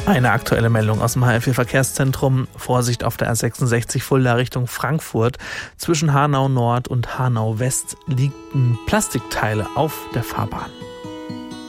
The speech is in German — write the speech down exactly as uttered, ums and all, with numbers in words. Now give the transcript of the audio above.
Eine aktuelle Meldung aus dem H L vier Verkehrszentrum. Vorsicht auf der A sechsundsechzig Fulda Richtung Frankfurt. Zwischen Hanau Nord und Hanau West liegen Plastikteile auf der Fahrbahn.